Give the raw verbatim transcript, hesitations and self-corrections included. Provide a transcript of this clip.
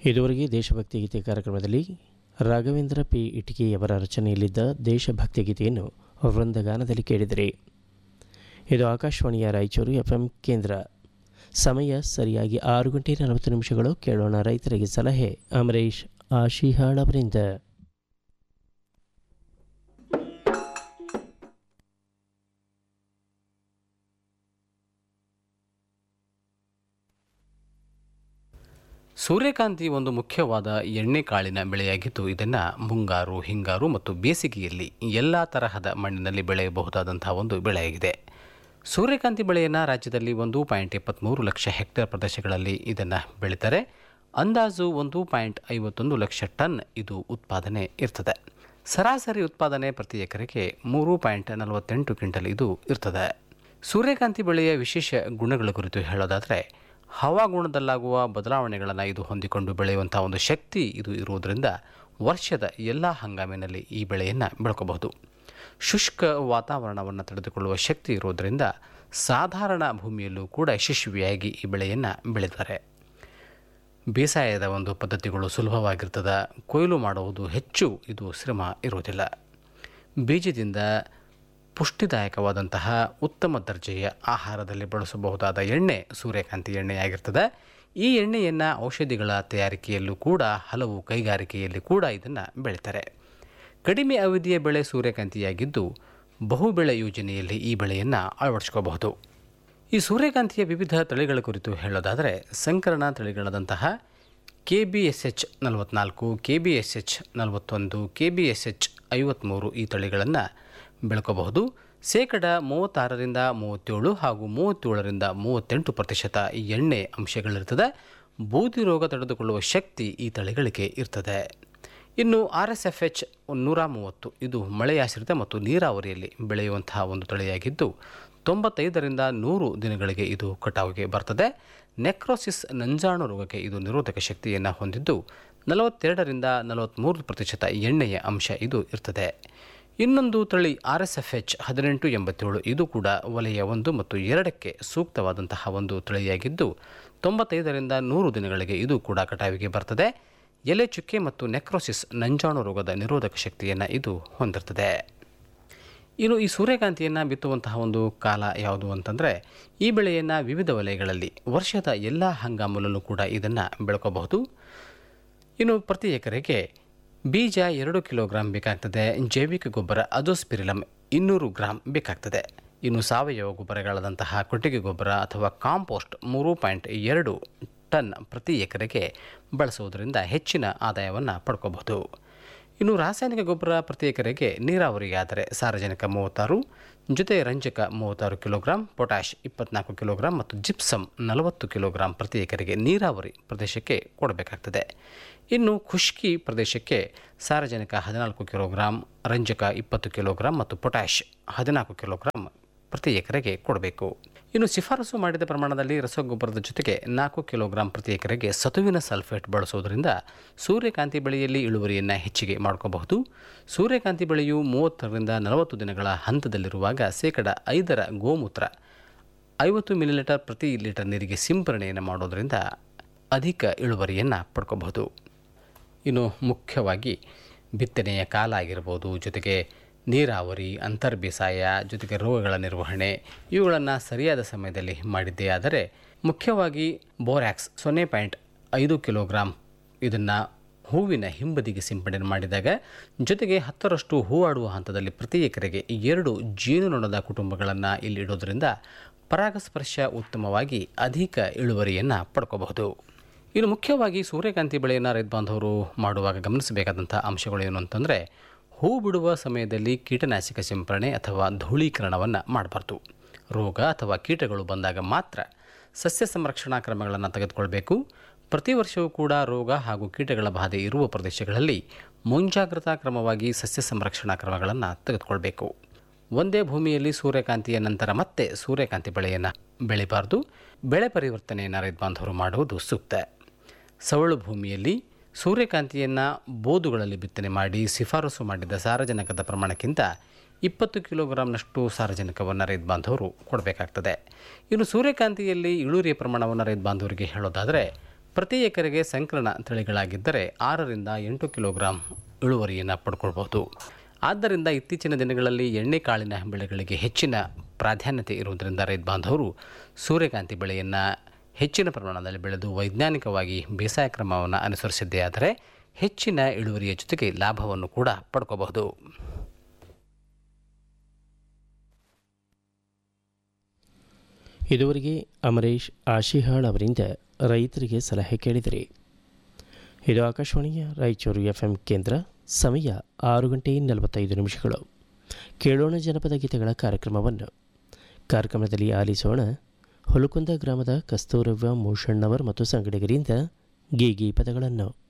ಇದುವರೆಗೆ ದೇಶಭಕ್ತಿ ಗೀತೆ ಕಾರ್ಯಕ್ರಮದಲ್ಲಿ ರಾಘವೇಂದ್ರ ಪಿ ಇಟಕಿಯವರ ರಚನೆಯಲ್ಲಿದ್ದ ದೇಶಭಕ್ತಿ ಗೀತೆಯನ್ನು ವೃಂದಗಾನದಲ್ಲಿ ಕೇಳಿದರೆ. ಇದು ಆಕಾಶವಾಣಿಯ ರಾಯಚೂರು ಎಫ್ ಎಂ ಕೇಂದ್ರ. ಸಮಯ ಸರಿಯಾಗಿ ಆರು ಗಂಟೆ ನಲವತ್ತು ನಿಮಿಷಗಳು. ಕೇಳೋಣ ರೈತರಿಗೆ ಸಲಹೆ ಅಮರೇಶ್ ಆಶಿಹಾಳ್ ಅವರಿಂದ. ಸೂರ್ಯಕಾಂತಿ ಒಂದು ಮುಖ್ಯವಾದ ಎಣ್ಣೆಕಾಳಿನ ಬೆಳೆಯಾಗಿದ್ದು ಇದನ್ನು ಮುಂಗಾರು, ಹಿಂಗಾರು ಮತ್ತು ಬೇಸಿಗೆಯಲ್ಲಿ ಎಲ್ಲ ತರಹದ ಮಣ್ಣಿನಲ್ಲಿ ಬೆಳೆಯಬಹುದಾದಂತಹ ಒಂದು ಬೆಳೆಯಾಗಿದೆ. ಸೂರ್ಯಕಾಂತಿ ಬೆಳೆಯನ್ನು ರಾಜ್ಯದಲ್ಲಿ ಒಂದು ಪಾಯಿಂಟ್ ಎಪ್ಪತ್ತ್ಮೂರು ಲಕ್ಷ ಹೆಕ್ಟೇರ್ ಪ್ರದೇಶಗಳಲ್ಲಿ ಇದನ್ನು ಬೆಳೀತಾರೆ. ಅಂದಾಜು ಒಂದು ಪಾಯಿಂಟ್ ಐವತ್ತೊಂದು ಲಕ್ಷ ಟನ್ ಇದು ಉತ್ಪಾದನೆ ಇರ್ತದೆ. ಸರಾಸರಿ ಉತ್ಪಾದನೆ ಪ್ರತಿ ಎಕರೆಗೆ ಮೂರು ಪಾಯಿಂಟ್ ನಲವತ್ತೆಂಟು ಕ್ವಿಂಟಲ್ ಇದು ಇರ್ತದೆ. ಸೂರ್ಯಕಾಂತಿ ಬೆಳೆಯ ವಿಶೇಷ ಗುಣಗಳ ಕುರಿತು ಹೇಳೋದಾದರೆ, ಹವಾಗುಣದಲ್ಲಾಗುವ ಬದಲಾವಣೆಗಳನ್ನು ಇದು ಹೊಂದಿಕೊಂಡು ಬೆಳೆಯುವಂಥ ಒಂದು ಶಕ್ತಿ ಇದು ಇರುವುದರಿಂದ ವರ್ಷದ ಎಲ್ಲ ಹಂಗಾಮಿನಲ್ಲಿ ಈ ಬೆಳೆಯನ್ನು ಬೆಳ್ಕೋಬಹುದು. ಶುಷ್ಕ ವಾತಾವರಣವನ್ನು ತಡೆದುಕೊಳ್ಳುವ ಶಕ್ತಿ ಇರುವುದರಿಂದ ಸಾಧಾರಣ ಭೂಮಿಯಲ್ಲೂ ಕೂಡ ಯಶಸ್ವಿಯಾಗಿ ಈ ಬೆಳೆಯನ್ನು ಬೆಳೀತಾರೆ. ಬೇಸಾಯದ ಒಂದು ಪದ್ಧತಿಗಳು ಸುಲಭವಾಗಿರ್ತದೆ. ಕೊಯ್ಲು ಮಾಡುವುದು ಹೆಚ್ಚು ಇದು ಶ್ರಮ ಇರುವುದಿಲ್ಲ. ಬೀಜದಿಂದ ಪುಷ್ಟಿದಾಯಕವಾದಂತಹ ಉತ್ತಮ ದರ್ಜೆಯ ಆಹಾರದಲ್ಲಿ ಬಳಸಬಹುದಾದ ಎಣ್ಣೆ ಸೂರ್ಯಕಾಂತಿ ಎಣ್ಣೆಯಾಗಿರ್ತದೆ. ಈ ಎಣ್ಣೆಯನ್ನು ಔಷಧಿಗಳ ತಯಾರಿಕೆಯಲ್ಲೂ ಕೂಡ ಹಲವು ಕೈಗಾರಿಕೆಯಲ್ಲಿ ಕೂಡ ಇದನ್ನು ಬೆಳೀತಾರೆ. ಕಡಿಮೆ ಅವಧಿಯ ಬೆಳೆ ಸೂರ್ಯಕಾಂತಿಯಾಗಿದ್ದು ಬಹುಬೆಳೆ ಯೋಜನೆಯಲ್ಲಿ ಈ ಬೆಳೆಯನ್ನು ಅಳವಡಿಸ್ಕೋಬಹುದು. ಈ ಸೂರ್ಯಕಾಂತಿಯ ವಿವಿಧ ತಳಿಗಳ ಕುರಿತು ಹೇಳೋದಾದರೆ, ಸಂಕರಣ ತಳಿಗಳಾದಂತಹ ಕೆ ಬಿ ಎಸ್ ಎಚ್ ನಲವತ್ನಾಲ್ಕು, ಕೆ ಬಿ ಎಸ್ ಎಚ್ ನಲವತ್ತೊಂದು, ಕೆ ಬಿ ಎಸ್ ಎಚ್ ಐವತ್ತ್ಮೂರು ಈ ತಳಿಗಳನ್ನು ಬೆಳ್ಕೋಬಹುದು. ಶೇಕಡ ಮೂವತ್ತಾರರಿಂದ ಮೂವತ್ತೇಳು ಹಾಗೂ ಮೂವತ್ತೇಳರಿಂದ ಮೂವತ್ತೆಂಟು ಪ್ರತಿಶತ ಈ ಎಣ್ಣೆ ಅಂಶಗಳಿರ್ತದೆ. ಬೂದಿ ರೋಗ ತಡೆದುಕೊಳ್ಳುವ ಶಕ್ತಿ ಈ ತಳಿಗಳಿಗೆ ಇರ್ತದೆ. ಇನ್ನು ಆರ್ ಎಸ್ ಎಫ್ ಎಚ್ ನೂರ ಮೂವತ್ತು ಇದು ಮಳೆಯಾಶ್ರಿತ ಮತ್ತು ನೀರಾವರಿಯಲ್ಲಿ ಬೆಳೆಯುವಂತಹ ಒಂದು ತಳಿಯಾಗಿದ್ದು ತೊಂಬತ್ತೈದರಿಂದ ನೂರು ದಿನಗಳಿಗೆ ಇದು ಕಟಾವಿಗೆ ಬರ್ತದೆ. ನೆಕ್ರೋಸಿಸ್ ನಂಜಾಣು ರೋಗಕ್ಕೆ ಇದು ನಿರೋಧಕ ಶಕ್ತಿಯನ್ನು ಹೊಂದಿದ್ದು ನಲವತ್ತೆರಡರಿಂದ ನಲವತ್ತ್ಮೂರು ಪ್ರತಿಶತ ಎಣ್ಣೆಯ ಅಂಶ ಇದು ಇರ್ತದೆ. ಇನ್ನೊಂದು ತಳಿ ಆರ್ ಎಸ್ ಎಫ್ ಎಚ್ ಹದಿನೆಂಟು ಎಂಬತ್ತೇಳು ಇದು ಕೂಡ ವಲಯ ಒಂದು ಮತ್ತು ಎರಡಕ್ಕೆ ಸೂಕ್ತವಾದಂತಹ ಒಂದು ತಳಿಯಾಗಿದ್ದು ತೊಂಬತ್ತೈದರಿಂದ ನೂರು ದಿನಗಳಿಗೆ ಇದು ಕೂಡ ಕಟಾವಿಗೆ ಬರ್ತದೆ. ಎಲೆ ಚುಕ್ಕೆ ಮತ್ತು ನೆಕ್ರೋಸಿಸ್ ನಂಜಾಣು ರೋಗದ ನಿರೋಧಕ ಶಕ್ತಿಯನ್ನು ಇದು ಹೊಂದಿರ್ತದೆ. ಇನ್ನು ಈ ಸೂರ್ಯಕಾಂತಿಯನ್ನು ಬಿತ್ತುವಂತಹ ಒಂದು ಕಾಲ ಯಾವುದು ಅಂತಂದರೆ, ಈ ಬೆಳೆಯನ್ನು ವಿವಿಧ ವಲಯಗಳಲ್ಲಿ ವರ್ಷದ ಎಲ್ಲ ಹಂಗಾಮಲ್ಲೂ ಕೂಡ ಇದನ್ನು ಬೆಳ್ಕೋಬಹುದು. ಇನ್ನು ಪ್ರತಿ ಎಕರೆಗೆ ಬೀಜ ಎರಡು ಕಿಲೋಗ್ರಾಂ ಬೇಕಾಗ್ತದೆ. ಜೈವಿಕ ಗೊಬ್ಬರ ಅಜೋಸ್ಪಿರಿಲಮ್ ಇನ್ನೂರು ಗ್ರಾಂ ಬೇಕಾಗ್ತದೆ. ಇನ್ನು ಸಾವಯವ ಗೊಬ್ಬರಗಳಾದಂತಹ ಕೊಟ್ಟಿಗೆ ಗೊಬ್ಬರ ಅಥವಾ ಕಾಂಪೋಸ್ಟ್ ಮೂರು ಪಾಯಿಂಟ್ ಎರಡು ಟನ್ ಪ್ರತಿ ಎಕರೆಗೆ ಬಳಸುವುದರಿಂದ ಹೆಚ್ಚಿನ ಆದಾಯವನ್ನು ಪಡ್ಕೋಬಹುದು. ಇನ್ನು ರಾಸಾಯನಿಕ ಗೊಬ್ಬರ ಪ್ರತಿ ಎಕರೆಗೆ ನೀರಾವರಿಯಾದರೆ ಸಾರಜನಕ ಮೂವತ್ತಾರು, ಜೊತೆ ರಂಜಕ ಮೂವತ್ತಾರು ಕಿಲೋಗ್ರಾಂ, ಪೊಟ್ಯಾಷ್ ಇಪ್ಪತ್ನಾಲ್ಕು ಕಿಲೋಗ್ರಾಂ ಮತ್ತು ಜಿಪ್ಸಮ್ ನಲವತ್ತು ಕಿಲೋಗ್ರಾಂ ಪ್ರತಿ ಎಕರೆಗೆ ನೀರಾವರಿ ಪ್ರದೇಶಕ್ಕೆ ಕೊಡಬೇಕಾಗ್ತದೆ. ಇನ್ನು ಖುಷ್ಕಿ ಪ್ರದೇಶಕ್ಕೆ ಸಾರಜನಕ ಹದಿನಾಲ್ಕು ಕಿಲೋಗ್ರಾಂ, ರಂಜಕ ಇಪ್ಪತ್ತು ಕಿಲೋಗ್ರಾಂ ಮತ್ತು ಪೊಟ್ಯಾಷ್ ಹದಿನಾಲ್ಕು ಕಿಲೋಗ್ರಾಂ ಪ್ರತಿ ಎಕರೆಗೆ ಕೊಡಬೇಕು. ಇನ್ನು ಶಿಫಾರಸು ಮಾಡಿದ ಪ್ರಮಾಣದಲ್ಲಿ ರಸಗೊಬ್ಬರದ ಜೊತೆಗೆ ನಾಲ್ಕು ಕಿಲೋಗ್ರಾಂ ಪ್ರತಿ ಎಕರೆಗೆ ಸತುವಿನ ಸಲ್ಫೇಟ್ ಬಳಸುವುದರಿಂದ ಸೂರ್ಯಕಾಂತಿ ಬೆಳೆಯಲ್ಲಿ ಇಳುವರಿಯನ್ನು ಹೆಚ್ಚಿಗೆ ಮಾಡ್ಕೋಬಹುದು. ಸೂರ್ಯಕಾಂತಿ ಬೆಳೆಯು ಮೂವತ್ತರಿಂದ ನಲವತ್ತು ದಿನಗಳ ಹಂತದಲ್ಲಿರುವಾಗ ಶೇಕಡ ಐದರ ಗೋಮೂತ್ರ ಐವತ್ತು ಮಿಲಿಲೀಟರ್ ಪ್ರತಿ ಲೀಟರ್ ನೀರಿಗೆ ಸಿಂಪರಣೆಯನ್ನು ಮಾಡೋದರಿಂದ ಅಧಿಕ ಇಳುವರಿಯನ್ನು ಪಡ್ಕೋಬಹುದು. ಇನ್ನು ಮುಖ್ಯವಾಗಿ ಬಿತ್ತನೆಯ ಕಾಲ ಆಗಿರ್ಬೋದು, ಜೊತೆಗೆ ನೀರಾವರಿ, ಅಂತರ್ ಬೇಸಾಯ, ಜೊತೆಗೆ ರೋಗಗಳ ನಿರ್ವಹಣೆ ಇವುಗಳನ್ನು ಸರಿಯಾದ ಸಮಯದಲ್ಲಿ ಮಾಡಿದ್ದೇ ಆದರೆ ಮುಖ್ಯವಾಗಿ ಬೋರ್ಯಾಕ್ಸ್ ಸೊನ್ನೆ ಪಾಯಿಂಟ್ ಐದು ಕಿಲೋಗ್ರಾಂ ಇದನ್ನು ಹೂವಿನ ಹಿಂಬದಿಗೆ ಸಿಂಪಡಣೆ ಮಾಡಿದಾಗ, ಜೊತೆಗೆ ಹತ್ತರಷ್ಟು ಹೂವಾಡುವ ಹಂತದಲ್ಲಿ ಪ್ರತಿ ಎಕರೆಗೆ ಎರಡು ಜೇನುನೊಣದ ಕುಟುಂಬಗಳನ್ನು ಇಲ್ಲಿ ಇಡೋದರಿಂದ ಪರಾಗಸ್ಪರ್ಶ ಉತ್ತಮವಾಗಿ ಅಧಿಕ ಇಳುವರಿಯನ್ನು ಪಡ್ಕೋಬಹುದು. ಇನ್ನು ಮುಖ್ಯವಾಗಿ ಸೂರ್ಯಕಾಂತಿ ಬೆಳೆಯನ್ನು ರೈತ ಬಾಂಧವರು ಮಾಡುವಾಗ ಗಮನಿಸಬೇಕಾದಂಥ ಅಂಶಗಳು ಏನು ಅಂತಂದರೆ, ಹೂ ಬಿಡುವ ಸಮಯದಲ್ಲಿ ಕೀಟನಾಶಕ ಸಿಂಪರಣೆ ಅಥವಾ ಧೂಳೀಕರಣವನ್ನು ಮಾಡಬಾರ್ದು. ರೋಗ ಅಥವಾ ಕೀಟಗಳು ಬಂದಾಗ ಮಾತ್ರ ಸಸ್ಯ ಸಂರಕ್ಷಣಾ ಕ್ರಮಗಳನ್ನು ತೆಗೆದುಕೊಳ್ಬೇಕು. ಪ್ರತಿ ವರ್ಷವೂ ಕೂಡ ರೋಗ ಹಾಗೂ ಕೀಟಗಳ ಬಾಧೆ ಇರುವ ಪ್ರದೇಶಗಳಲ್ಲಿ ಮುಂಜಾಗ್ರತಾ ಕ್ರಮವಾಗಿ ಸಸ್ಯ ಸಂರಕ್ಷಣಾ ಕ್ರಮಗಳನ್ನು ತೆಗೆದುಕೊಳ್ಬೇಕು. ಒಂದೇ ಭೂಮಿಯಲ್ಲಿ ಸೂರ್ಯಕಾಂತಿಯ ನಂತರ ಮತ್ತೆ ಸೂರ್ಯಕಾಂತಿ ಬೆಳೆಯನ್ನು ಬೆಳಿಬಾರ್ದು. ಬೆಳೆ ಪರಿವರ್ತನೆಯನ್ನು ರೈತ ಬಾಂಧವರು ಮಾಡುವುದು ಸೂಕ್ತ. ಸವಳು ಭೂಮಿಯಲ್ಲಿ ಸೂರ್ಯಕಾಂತಿಯನ್ನು ಬೋದುಗಳಲ್ಲಿ ಬಿತ್ತನೆ ಮಾಡಿ ಶಿಫಾರಸು ಮಾಡಿದ ಸಾರಜನಕದ ಪ್ರಮಾಣಕ್ಕಿಂತ ಇಪ್ಪತ್ತು ಕಿಲೋಗ್ರಾಂನಷ್ಟು ಸಾರಜನಕವನ್ನು ರೈತ ಬಾಂಧವರು ಕೊಡಬೇಕಾಗ್ತದೆ. ಇನ್ನು ಸೂರ್ಯಕಾಂತಿಯಲ್ಲಿ ಇಳುವರಿಯ ಪ್ರಮಾಣವನ್ನು ರೈತ ಬಾಂಧವರಿಗೆ ಹೇಳೋದಾದರೆ, ಪ್ರತಿ ಎಕರೆಗೆ ಸಂಕಲನ ತಳಿಗಳಾಗಿದ್ದರೆ ಆರರಿಂದ ಎಂಟು ಕಿಲೋಗ್ರಾಂ ಇಳುವರಿಯನ್ನು ಪಡ್ಕೊಳ್ಬಹುದು. ಆದ್ದರಿಂದ ಇತ್ತೀಚಿನ ದಿನಗಳಲ್ಲಿ ಎಣ್ಣೆಕಾಳಿನ ಬೆಳೆಗಳಿಗೆ ಹೆಚ್ಚಿನ ಪ್ರಾಧಾನ್ಯತೆ ಇರುವುದರಿಂದ ರೈತ ಬಾಂಧವರು ಸೂರ್ಯಕಾಂತಿ ಬೆಳೆಯನ್ನು ಹೆಚ್ಚಿನ ಪ್ರಮಾಣದಲ್ಲಿ ಬೆಳೆದು ವೈಜ್ಞಾನಿಕವಾಗಿ ಬೇಸಾಯ ಕ್ರಮವನ್ನು ಅನುಸರಿಸಿದ್ದೇ ಆದರೆ ಹೆಚ್ಚಿನ ಇಳುವರಿಯ ಜೊತೆಗೆ ಲಾಭವನ್ನು ಕೂಡ ಪಡ್ಕೋಬಹುದು. ಇದುವರೆಗೆ ಅಮರೇಶ್ ಆಶಿಹಾಳ್ ಅವರಿಂದ ರೈತರಿಗೆ ಸಲಹೆ ಕೇಳಿದಿರಿ. ಇದು ಆಕಾಶವಾಣಿಯ ರಾಯಚೂರು ಎಫ್ ಎಂ ಕೇಂದ್ರ. ಸಮಯ ಆರು ಗಂಟೆ ನಲವತ್ತೈದು ನಿಮಿಷಗಳು. ಕೇಳೋಣ ಜನಪದ ಗೀತೆಗಳ ಕಾರ್ಯಕ್ರಮವನ್ನು. ಕಾರ್ಯಕ್ರಮದಲ್ಲಿ ಆಲಿಸೋಣ ಹುಲಕುಂದ ಗ್ರಾಮದ ಕಸ್ತೂರವ್ವ ಮೂಷಣ್ಣವರ್ ಮತ್ತು ಸಂಗಡಿಗರಿಂದ ಗೀಗಿ ಪದಗಳನ್ನು.